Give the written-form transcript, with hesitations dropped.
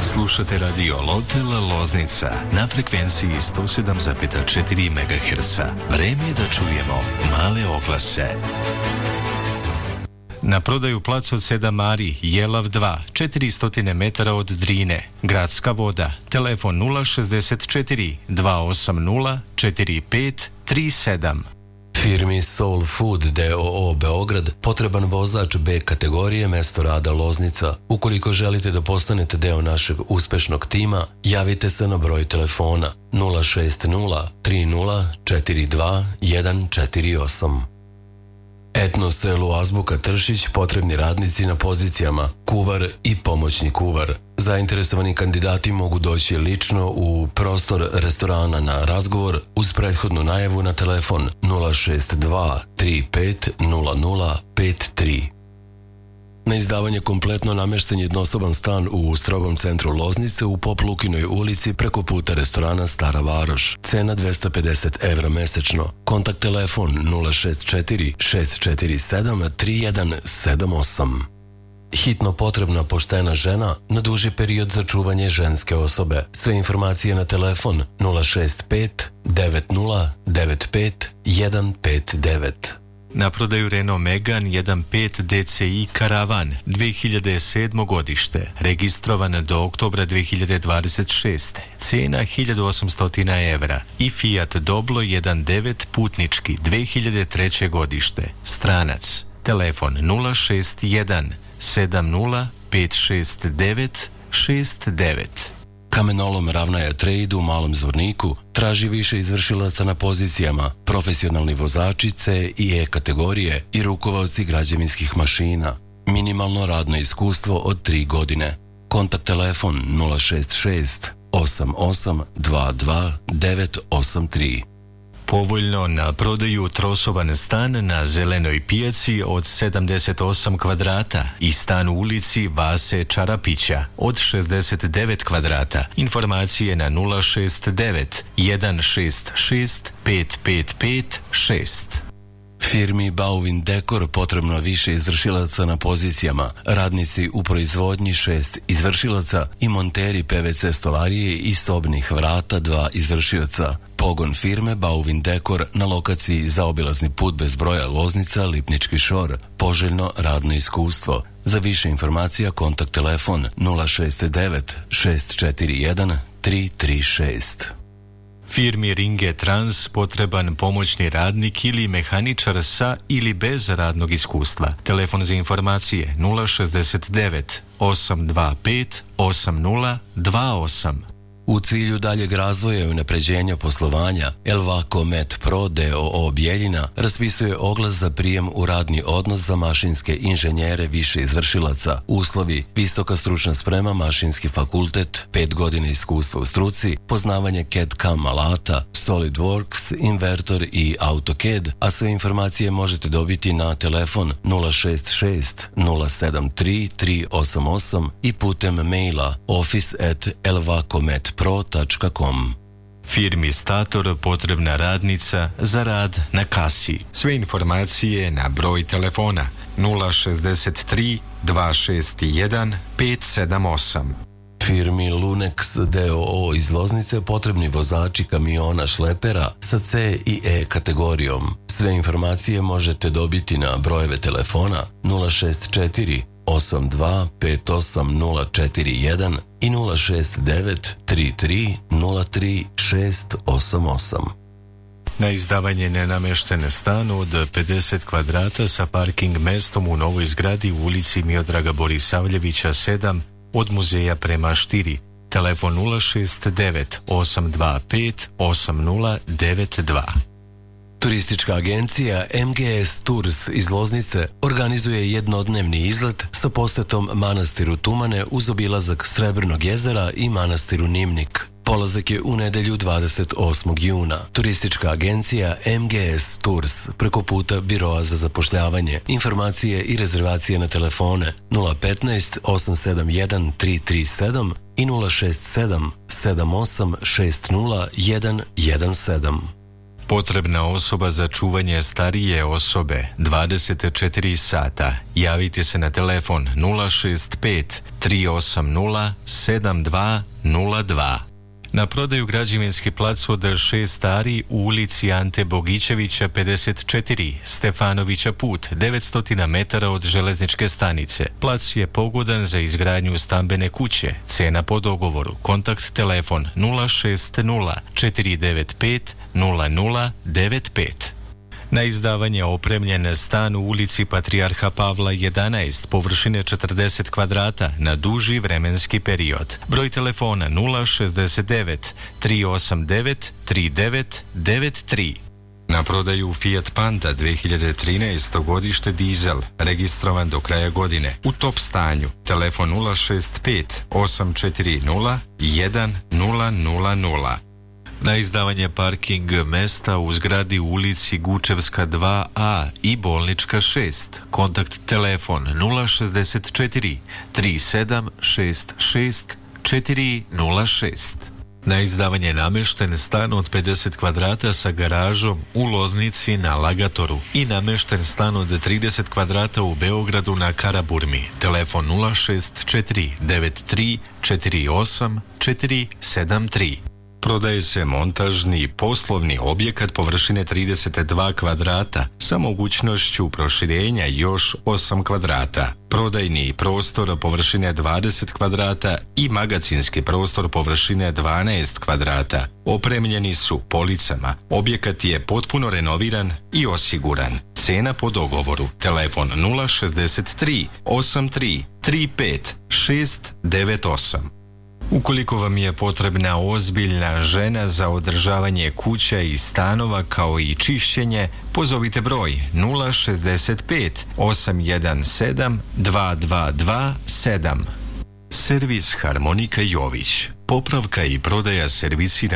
Slušate radio Lotel Loznica na frekvenciji 107,4 MHz. Vreme je da čujemo male oglase. Na prodaju plac od 7 Mari, Jelav 2, 400 metara od Drine, Gradska voda, telefon 064 280 4537. Firmi Soul Food d.o.o. Beograd potreban vozač B kategorije, mesto rada Loznica. Ukoliko želite da postanete deo našeg uspešnog tima, javite se na broj telefona 060 30 42 148. Etno selu Azbuka Tršić potrebni radnici na pozicijama kuvar i pomoćni kuvar. Zainteresovani kandidati mogu doći lično u prostor restorana na razgovor uz prethodnu najavu na telefon 062 35 00 53. Na izdavanje kompletno namešten jednosoban stan u strogom centru Loznice u Pop Lukinoj ulici preko puta restorana Stara Varoš. Cena 250 € mesečno. Kontakt telefon 064 647 3178. Hitno potrebna poštena žena na duži period za čuvanje ženske osobe. Sve informacije na telefon 065 90 95 159. Na prodaju Renault Megane 1.5 DCI Karavan 2007. godište, registrovan do oktobra 2026, cena 1800 € i Fiat Doblo 1.9 putnički 2003. godište, stranac, telefon 061 70 569 69. Kamenolom Ravnaja Trade u Malom Zvorniku traži više izvršilaca na pozicijama profesionalni vozači C i E kategorije i rukovaoci građevinskih mašina. Minimalno radno iskustvo od 3 godine. Kontakt telefon 066 88 22 983. Povoljno na prodaju trosoban stan na Zelenoj pijaci od 78 kvadrata i stan u ulici Vase Čarapića od 69 kvadrata. Informacije na 069 166 555 6. Firmi Bauvin Dekor potrebno više izvršilaca na pozicijama, radnici u proizvodnji 6 izvršilaca i monteri PVC stolarije i sobnih vrata 2 izvršioca. Pogon firme Bauvin Dekor na lokaciji zaobilazni put bez broja Loznica, Lipnički Šor. Poželjno radno iskustvo. Za više informacija kontakt telefon 069 641 336. Firmi Ringe Trans potreban pomoćni radnik ili mehaničar sa ili bez radnog iskustva. Telefon za informacije 069 825 8028. U cilju daljeg razvoja i unapređenja poslovanja, Elvaco Met Pro d.o.o. Bijeljina raspisuje oglas za prijem u radni odnos za mašinske inženjere više izvršilaca. Uslovi: visoka stručna sprema, mašinski fakultet, 5 godina iskustva u struci, poznavanje CAD/CAM alata, SolidWorks, invertor i AutoCAD, a sve informacije možete dobiti na telefon 066 073 388 i putem maila office@elvacometpro.com. Firmi Stator potrebna radnica za rad na kasi. Sve informacije na broj telefona 063 261 578. Firmi Lunex d.o.o. iz Loznice potrebni vozači kamiona šlepera sa C i E kategorijom. Sve informacije možete dobiti na brojeve telefona 064 82 58041 i 069 33 03 688. Na izdavanje nenameštene stan od 50 kvadrata sa parking mestom u novoj zgradi u ulici Miodraga Borisavljevića 7 od muzeja prema Štiri. Telefon 069 825 8092. Turistička agencija MGS Tours iz Loznice organizuje jednodnevni izlet sa posetom manastiru Tumane uz obilazak Srebrnog jezera i manastiru Nimnik. Polazak je u nedelju 28. juna. Turistička agencija MGS Tours preko puta Biroa za zapošljavanje. Informacije i rezervacije na telefone 015 871 337 i 067 78 60 117. Potrebna osoba za čuvanje starije osobe 24 sata. Javite se na telefon 065 380 7202. Na prodaju građevinski plac od 6 ari u ulici Ante Bogićevića 54, Stefanovića put, 900 metara od železničke stanice. Plac je pogodan za izgradnju stambene kuće. Cena po dogovoru. Kontakt telefon 060 495 0095. Na izdavanje opremljen stan u ulici Patrijarha Pavla 11, površine 40 kvadrata, na duži vremenski period. Broj telefona 069 389 3993. Na prodaju Fiat Panda 2013. godište dizel, registrovan do kraja godine, u top stanju. Telefon 065 840 1000. Na izdavanje parking mesta u zgradi u ulici Gučevska 2A i Bolnička 6. Kontakt telefon 064 3766 406. Na izdavanje namješten stan od 50 kvadrata sa garažom u Loznici na Lagatoru i namješten stan od 30 kvadrata u Beogradu na Karaburmi. Telefon 064 93 48 473. Prodaje se montažni poslovni objekat površine 32 kvadrata sa mogućnošću proširenja još 8 kvadrata. Prodajni prostor površine 20 kvadrata i magacinski prostor površine 12 kvadrata. Opremljeni su policama. Objekat je potpuno renoviran i osiguran. Cena po dogovoru. Telefon 063 83 35 698. Ukoliko vam je potrebna ozbiljna žena za održavanje kuća i stanova kao i čišćenje, pozovite broj 065 817 2227. Servis Harmonika Jović. Popravka i prodaja servisira